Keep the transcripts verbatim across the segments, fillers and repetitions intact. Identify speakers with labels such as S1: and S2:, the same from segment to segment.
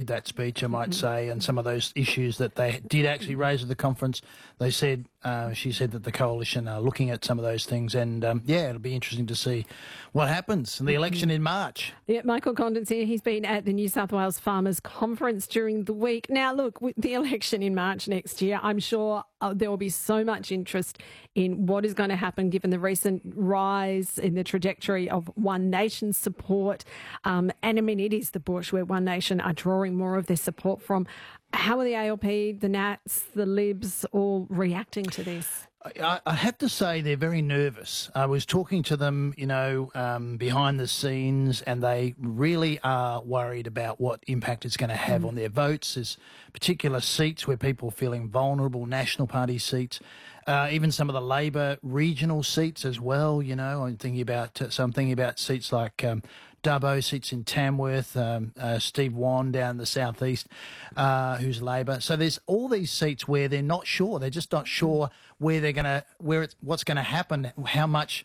S1: that speech, I might say, and some of those issues that they did actually raise at the conference. They said, uh, she said that the coalition are looking at some of those things, and um, yeah, it'll be interesting to see what happens in the election in March.
S2: Yeah, Michael Condon's here. He's been at the New South Wales Farmers Conference during the week. Now, look, with the election in March next year, I'm sure uh, there will be so much interest in what is going to happen given the recent rise in the trajectory of One Nation support. Um, and I mean, it is the bush where One Nation are drawing more of their support from. How are the A L P, the Nats, the Libs all reacting to this?
S1: I, I have to say they're very nervous. I was talking to them, you know, um, behind the scenes, and they really are worried about what impact it's going to have mm. on their votes. There's particular seats where people are feeling vulnerable, National Party seats, uh, even some of the Labor regional seats as well. You know, I'm thinking about uh, so I'm thinking about seats like um, Dubbo, seats in Tamworth, um, uh, Steve Wan down in the southeast, uh, who's Labor. So there's all these seats where they're not sure. They're just not sure where they're going to, where it's, what's going to happen, how much,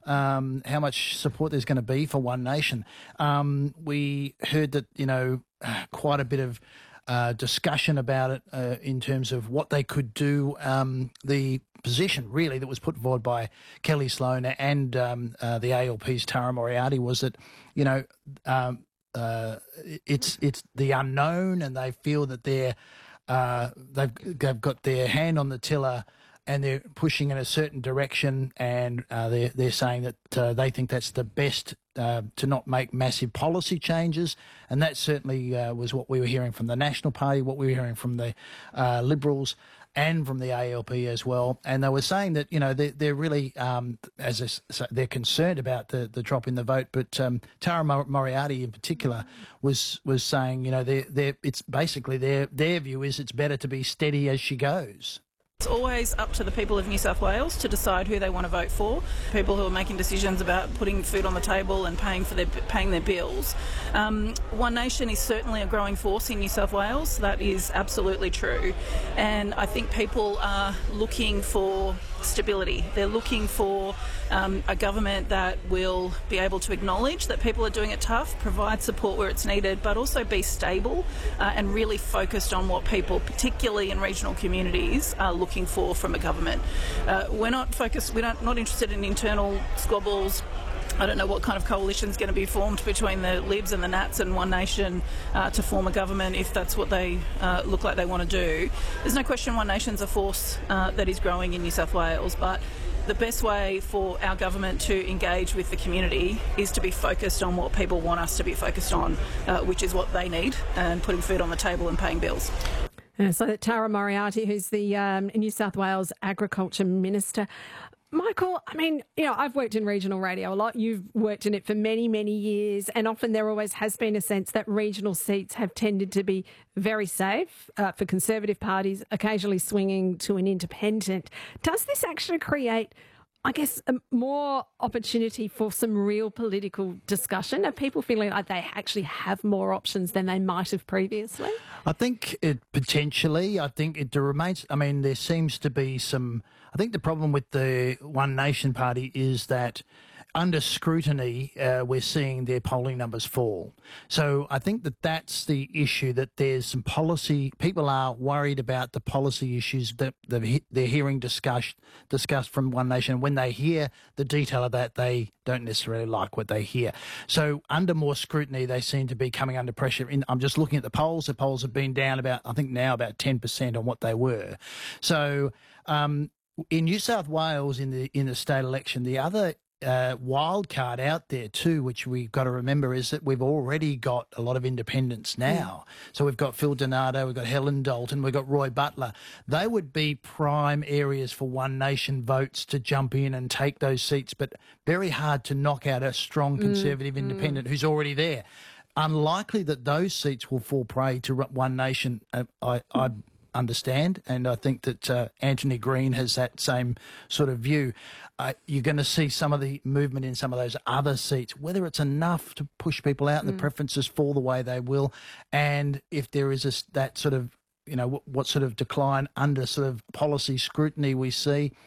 S1: um, how much support there's going to be for One Nation. Um, we heard that, you know, quite a bit of uh, discussion about it uh, in terms of what they could do. Um, the position really that was put forward by Kelly Sloan and um, uh, the A L P's Tara Moriarty was that, you know, um, uh, it's it's the unknown, and they feel that they're uh, they've they've got their hand on the tiller, and they're pushing in a certain direction, and uh, they're they're saying that uh, they think that's the best uh, to not make massive policy changes, and that certainly uh, was what we were hearing from the National Party, what we were hearing from the uh, Liberals, and from the A L P as well. And they were saying that, you know, they're, they're really, um, as a, they're concerned about the, the drop in the vote. But um, Tara Moriarty in particular was was saying, you know, they're, they're, it's basically their, their view is it's better to be steady as she goes.
S3: It's always up to the people of New South Wales to decide who they want to vote for. People who are making decisions about putting food on the table and paying for their paying their bills. Um, One Nation is certainly a growing force in New South Wales. That is absolutely true, and I think people are looking for stability. They're looking for um, a government that will be able to acknowledge that people are doing it tough, provide support where it's needed, but also be stable uh, and really focused on what people, particularly in regional communities, are looking for from a government. Uh, we're not focused, we're not, not interested in internal squabbles. I don't know what kind of coalition is going to be formed between the Libs and the Nats and One Nation uh, to form a government if that's what they uh, look like they want to do. There's no question One Nation's a force uh, that is growing in New South Wales, but the best way for our government to engage with the community is to be focused on what people want us to be focused on, uh, which is what they need, and putting food on the table and paying bills.
S2: Uh, so Tara Moriarty, who's the um, New South Wales Agriculture Minister. Michael, I mean, you know, I've worked in regional radio a lot. You've worked in it for many, many years, and often there always has been a sense that regional seats have tended to be very safe uh, for Conservative parties, occasionally swinging to an independent. Does this actually create, I guess, a more opportunity for some real political discussion? Are people feeling like they actually have more options than they might have previously?
S1: I think it potentially, I think it remains, I mean, there seems to be some, I think the problem with the One Nation Party is that under scrutiny, uh, we're seeing their polling numbers fall. So I think that that's the issue, that there's some policy, people are worried about the policy issues that they're hearing discussed, discussed from One Nation. When they hear the detail of that, they don't necessarily like what they hear. So under more scrutiny, they seem to be coming under pressure. In, I'm just looking at the polls. The polls have been down about, I think now about ten percent on what they were. So um, in New South Wales, in the in the state election, the other Uh, wild card out there too, which we've got to remember, is that we've already got a lot of independents now. Mm. So we've got Phil Donato, we've got Helen Dalton, we've got Roy Butler. They would be prime areas for One Nation votes to jump in and take those seats, but very hard to knock out a strong Conservative mm. independent mm. who's already there. Unlikely that those seats will fall prey to One Nation, uh, I, I understand, and I think that uh, Anthony Green has that same sort of view. Uh, you're going to see some of the movement in some of those other seats, whether it's enough to push people out and mm. the preferences fall the way they will, and if there is a, that sort of, you know, what, what sort of decline under sort of policy scrutiny we see.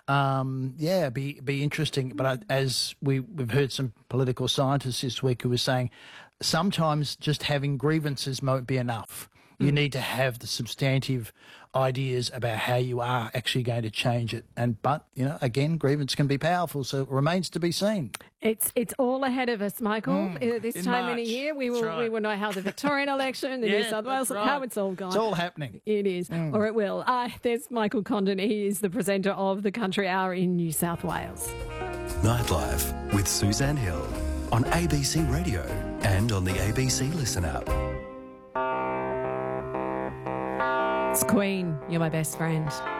S1: um, yeah, be be interesting. But I, as we we've heard some political scientists this week who were saying, sometimes just having grievances won't be enough. You need to have the substantive ideas about how you are actually going to change it. And but you know, again, grievance can be powerful, so it remains to be seen.
S2: It's it's all ahead of us, Michael. Mm, this
S1: in
S2: time
S1: March.
S2: in a year, we will
S1: Right.
S2: we will know how the Victorian election, the
S1: Yeah,
S2: New South Wales,
S1: right.
S2: how it's all gone.
S1: It's all happening.
S2: It is, mm. or it will. Uh, there's Michael Condon. He is the presenter of the Country Hour in New South Wales.
S4: Nightlife with Suzanne Hill on A B C Radio and on the A B C Listen app.
S2: It's Queen, You're My Best Friend.